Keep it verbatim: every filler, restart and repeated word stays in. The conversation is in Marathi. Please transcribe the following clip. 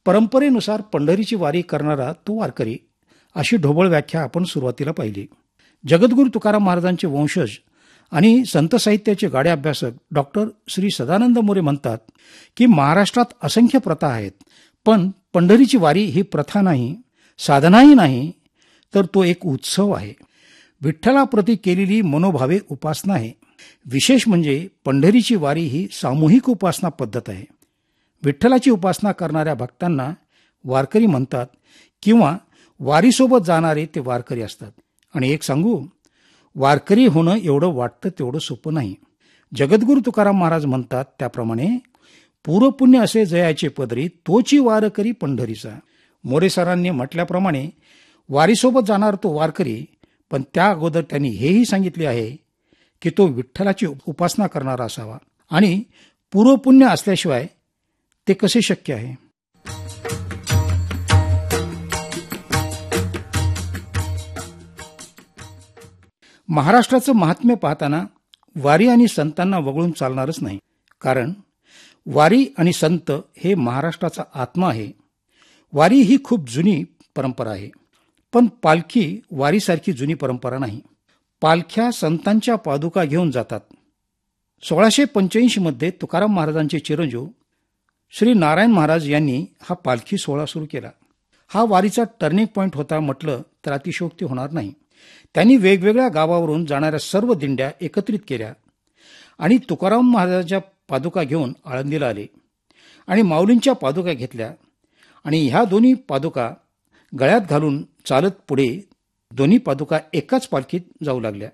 परंपरेनुसार पंढरीची वारी करणारा तो वारकरी, अशी ढोबळ व्याख्या आपण सुरुवातीला पाहिली. जगद्गुरू तुकाराम महाराजांचे वंशज आणि संत साहित्याचे गाडे अभ्यासक डॉक्टर श्री सदानंद मोरे म्हणतात की महाराष्ट्रात असंख्य प्रथा आहेत, पण पंढरीची वारी ही प्रथा नाही, साधनाही नाही, तर तो एक उत्सव आहे. विठ्ठलाप्रती केलेली मनोभावे उपासना आहे. विशेष म्हणजे पंढरीची वारी ही सामूहिक उपासना पद्धत आहे. विठ्ठलाची उपासना करणाऱ्या भक्तांना वारकरी म्हणतात किंवा वारीसोबत जाणारे ते वारकरी असतात. आणि एक सांगू, वारकरी होणं एवढं वाटतं तेवढं सोपं नाही. जगद्गुरू तुकाराम महाराज म्हणतात त्याप्रमाणे, पूर्वपुण्य असे जयाचे पदरी, तोची वारकरी पंढरीचा. मोरे सरांनी म्हटल्याप्रमाणे वारीसोबत जाणार तो वारकरी, पण त्या अगोदर त्यांनी हेही सांगितले आहे की तो विठ्ठलाची उपासना करणारा असावा. आणि पूर्वपुण्य असल्याशिवाय ते कसे शक्य आहे? महाराष्ट्राचं महात्म्य पाहताना वारी आणि संतांना वगळून चालणारच नाही. कारण वारी आणि संत हे महाराष्ट्राचा आत्मा आहे. वारी ही खूप जुनी परंपरा आहे, पण पालखी वारीसारखी जुनी परंपरा नाही. पालख्या संतांच्या पादुका घेऊन जातात. सोळाशे पंच्याऐंशी मध्ये तुकाराम महाराजांचे चिरंजीव श्री नारायण महाराज यांनी हा पालखी सोहळा सुरू केला. हा वारीचा टर्निंग पॉईंट होता म्हटलं तर अतिशयोक्ती होणार नाही. त्यांनी वेगवेगळ्या गावावरून जाणाऱ्या सर्व दिंड्या एकत्रित केल्या आणि तुकाराम महाराजांच्या पादुका घेऊन आळंदीला आले आणि माऊलींच्या पादुका घेतल्या आणि ह्या दोन्ही पादुका गळ्यात घालून चालत पुढे दोन्ही पादुका एकाच पालखीत जाऊ लागल्या.